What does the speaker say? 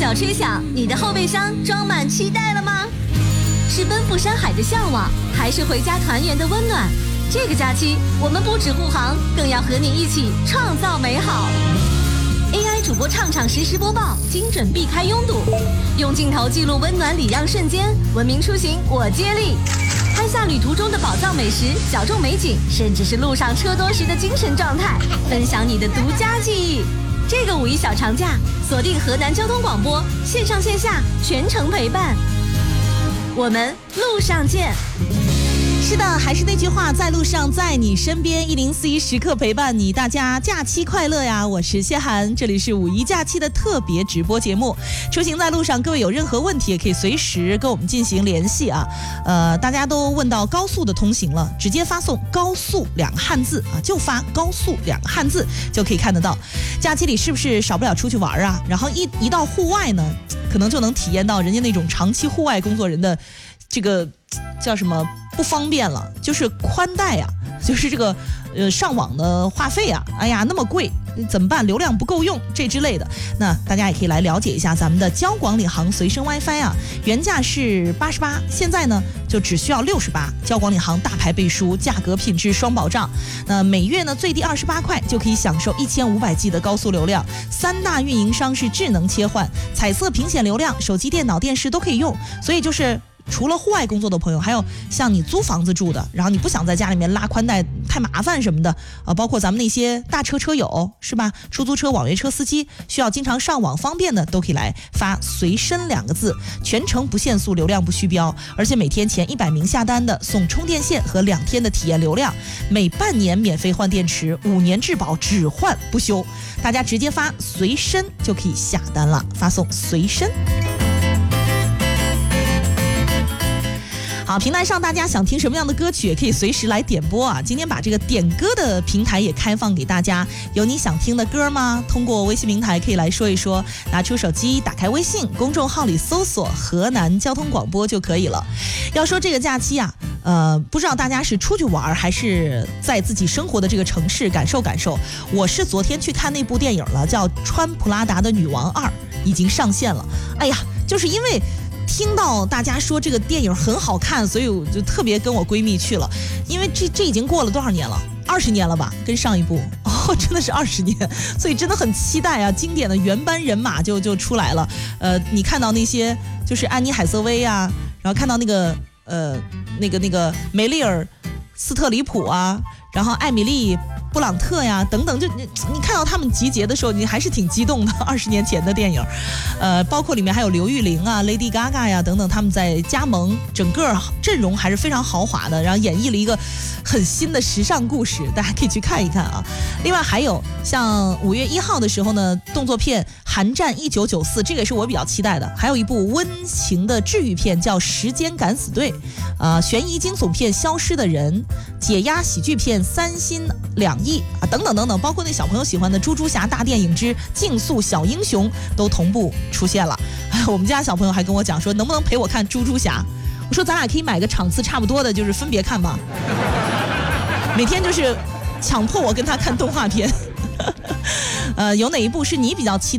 角吹响，你的后备箱装满期待了吗？是奔赴山海的向往，还是回家团圆的温暖？这个假期，我们不止护航，更要和你一起创造美好。AI 主播畅实时播报，精准避开拥堵，用镜头记录温暖礼让瞬间，文明出行我接力。拍下旅途中的宝藏美食、小众美景，甚至是路上车多时的精神状态，分享你的独家记忆。这个5一小长假，锁定河南交通广播，线上线下全程陪伴。我们路上见。 是的，还是那句话，在路上，在你身边，1041时刻陪伴你，大家假期快乐呀！我是谢涵，这里是5一假期的特别直播节目。出行在路上，各位有任何问题也可以随时跟我们进行联系啊。大家都问到高速的通行了，直接发送高速2个汉字啊，就发高速2个汉字就可以看得到。假期里是不是少不了出去玩啊？然后一到户外呢，可能就能体验到人家那种长期户外工作人的这个叫什么不方便了，就是宽带啊，就是这个上网的话费啊，哎呀那么贵，怎么办？流量不够用这之类的。那大家也可以来了解一下咱们的交广领航随身 WiFi 啊，原价是88，现在呢就只需要68。交广领航大牌背书，价格品质双保障。那每月呢最低28块就可以享受1500G 的高速流量。3大运营商是智能切换，彩色屏显流量，手机、电脑、电视都可以用。所以就是除了户外工作的朋友，还有像你租房子住的，然后你不想在家里面拉宽带太麻烦什么的包括咱们那些大车友是吧？出租车、网约车司机需要经常上网方便的，都可以来发随身2个字，全程不限速，流量不虚标，而且每天前100名下单的送充电线和2天的体验流量，每半年免费换电池，5年质保，只换不修。大家直接发随身就可以下单了，发送随身。好，平台上大家想听什么样的歌曲也可以随时来点播啊！今天把这个点歌的平台也开放给大家，有你想听的歌吗？通过微信平台可以来说一说，拿出手机打开微信公众号里搜索河南交通广播就可以了。要说这个假期啊，不知道大家是出去玩还是在自己生活的这个城市感受感受。我是昨天去看那部电影了，叫《穿普拉达的女王2》，已经上线了。哎呀，就是因为听到大家说这个电影很好看，所以我就特别跟我闺蜜去了。因为这已经过了多少年了？20年了吧，跟上一部真的是20年，所以真的很期待啊！经典的原班人马就出来了。你看到那些就是安妮海瑟薇啊，然后看到那个梅丽尔斯特里普啊，然后艾米丽布朗特呀等等，就你看到他们集结的时候，你还是挺激动的。20年前的电影，包括里面还有刘玉玲啊、Lady Gaga 呀等等，他们在加盟，整个阵容还是非常豪华的，然后演绎了一个很新的时尚故事，大家可以去看一看啊。另外还有像5月1号的时候呢，动作片《寒战1994》，这个也是我比较期待的。还有一部温情的治愈片叫《时间敢死队》，悬疑惊悚片《消失的人》，解压喜剧片《3心2意》啊，等等等等，包括那小朋友喜欢的《猪猪侠大电影之竞速小英雄》都同步出现了。我们家小朋友还跟我讲说，能不能陪我看《猪猪侠》？我说咱俩可以买个场次差不多的，就是分别看嘛。每天就是强迫我跟他看动画片。有哪一部是你比较期待